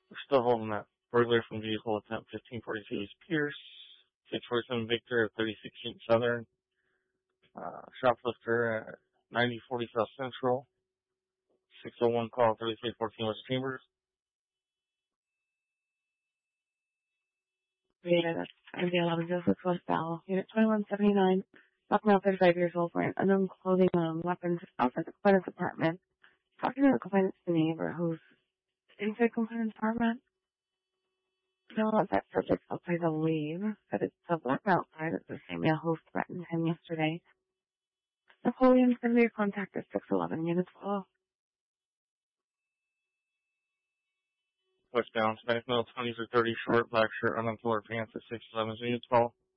We're still holding that burglar from vehicle attempt 1542 East Pierce, 647 Victor at 36 East Southern, shoplifter at 9040 South Central, 601 call 3314 West Chambers. That's MD11 Joseph West Bell, Unit 2179, Bucknell, 35 years old, wearing unknown clothing and weapons outside the complainant's apartment. Talking to the complainant's neighbor who's inside the complainant's apartment. Now that subject outside to leave, but it's so black outside. It's the same male who threatened him yesterday. Napoleon's going to be your contact at 611, Unit 12. Westbound, Hispanic male, 20s or 30, short, black shirt, unknown color pants at 611, Unit 12.